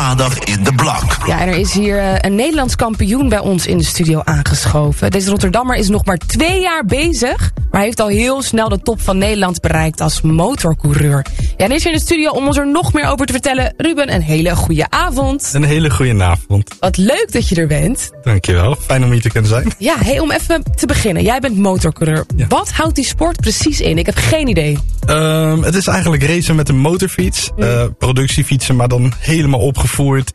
Maandag in de Blok. Ja, en er is hier een Nederlands kampioen bij ons in de studio aangeschoven. Deze Rotterdammer is nog maar 2 jaar bezig, maar heeft al heel snel de top van Nederland bereikt als motorcoureur. Ja, en is hier in de studio om ons er nog meer over te vertellen. Ruben, een hele goede avond. Een hele goede avond. Wat leuk dat je er bent. Dankjewel, fijn om hier te kunnen zijn. Ja, hey, om even te beginnen. Jij bent motorcoureur. Ja. Wat houdt die sport precies in? Ik heb geen idee. Het is eigenlijk racen met een motorfiets. Productiefietsen, maar dan helemaal opgevoerd.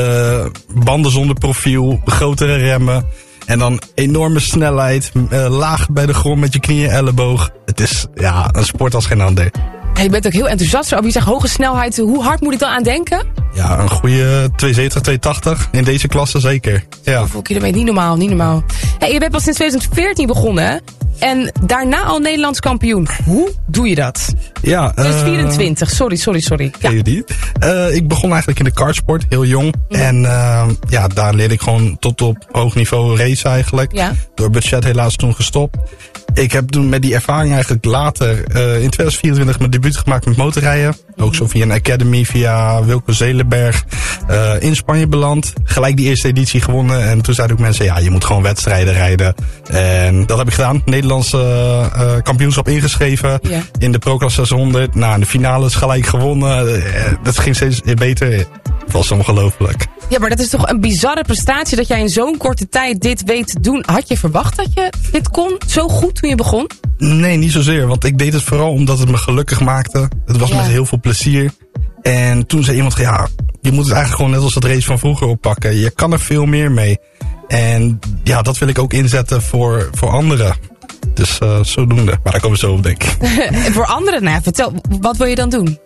Banden zonder profiel, grotere remmen. En dan enorme snelheid, laag bij de grond met je knieën en elleboog. Het is een sport als geen ander. Ja, je bent ook heel enthousiast over. Je zegt hoge snelheid. Hoe hard moet ik dan aan denken? Ja, een goede 270, 280. In deze klasse zeker. Ja. Hoeveel kilometer? Niet normaal. Hey, je bent pas sinds 2014 begonnen, hè? En daarna al Nederlands kampioen. Hoe doe je dat? Ja, 24, sorry. Ken je die? Ik begon eigenlijk in de kartsport, heel jong. En daar leerde ik gewoon tot op hoog niveau racen eigenlijk. Ja. Door budget helaas toen gestopt. Ik heb toen met die ervaring eigenlijk later in 2024 mijn debuut gemaakt met motorrijden. Ook zo via een academy, via Wilco Zelenberg in Spanje beland. Gelijk die eerste editie gewonnen. En toen zeiden ook mensen, je moet gewoon wedstrijden rijden. En dat heb ik gedaan. Nederlandse kampioenschap ingeschreven. Ja. In de Pro-klasse 600. In de finales gelijk gewonnen. Dat ging steeds beter. Het was ongelooflijk. Ja, maar dat is toch een bizarre prestatie dat jij in zo'n korte tijd dit weet te doen. Had je verwacht dat je dit kon zo goed toen je begon? Nee, niet zozeer. Want ik deed het vooral omdat het me gelukkig maakte. Het was met heel veel plezier. En toen zei iemand, je moet het eigenlijk gewoon net als het race van vroeger oppakken. Je kan er veel meer mee. En dat wil ik ook inzetten voor anderen. Dus zodoende. Maar daar komen we zo op, denk ik. En voor anderen? Vertel, wat wil je dan doen?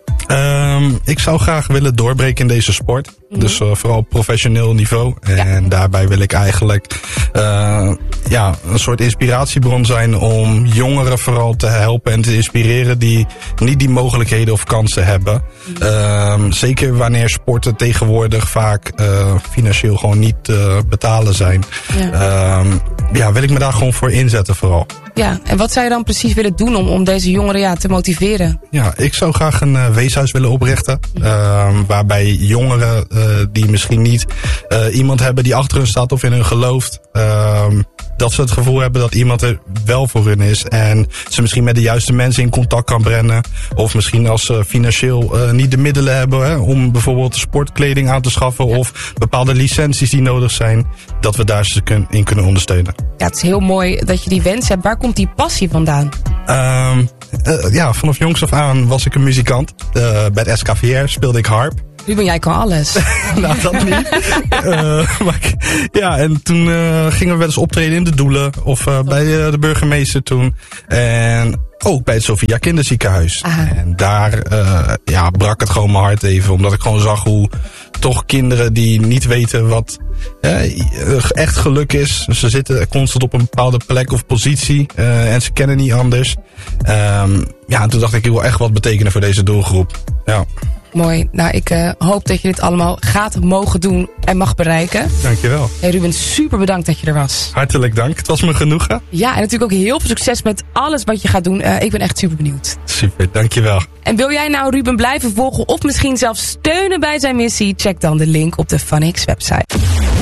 Ik zou graag willen doorbreken in deze sport. Dus vooral op professioneel niveau. En daarbij wil ik eigenlijk een soort inspiratiebron zijn om jongeren vooral te helpen en te inspireren die niet die mogelijkheden of kansen hebben. Zeker wanneer sporten tegenwoordig vaak financieel gewoon niet betalen zijn. Wil ik me daar gewoon voor inzetten vooral. Ja, en wat zou je dan precies willen doen om deze jongeren te motiveren? Ja, ik zou graag een weeshuis willen oprichten. Waarbij jongeren die misschien niet iemand hebben die achter hun staat of in hun gelooft. Dat ze het gevoel hebben dat iemand er wel voor hun is. En ze misschien met de juiste mensen in contact kan brengen. Of misschien als ze financieel niet de middelen hebben om bijvoorbeeld sportkleding aan te schaffen. Of bepaalde licenties die nodig zijn. Dat we daar ze in kunnen ondersteunen. Ja, het is heel mooi dat je die wens hebt. Waar komt die passie vandaan? Vanaf jongs af aan was ik een muzikant. Bij het SKVR speelde ik harp. Ruben, jij kan alles. Nou, dat niet. En toen gingen we wel eens optreden in de Doelen. Of bij de burgemeester toen. En ook bij het Sophia Kinderziekenhuis. Aha. En daar brak het gewoon mijn hart even. Omdat ik gewoon zag hoe toch kinderen die niet weten wat echt geluk is. Ze zitten constant op een bepaalde plek of positie. En ze kennen niet anders. En toen dacht ik wil echt wat betekenen voor deze doelgroep. Ja. Mooi. Nou, ik hoop dat je dit allemaal gaat mogen doen en mag bereiken. Dankjewel. Hey Ruben, super bedankt dat je er was. Hartelijk dank. Het was me genoegen. Ja, en natuurlijk ook heel veel succes met alles wat je gaat doen. Ik ben echt super benieuwd. Super, dankjewel. En wil jij nou Ruben blijven volgen of misschien zelfs steunen bij zijn missie? Check dan de link op de FunX website.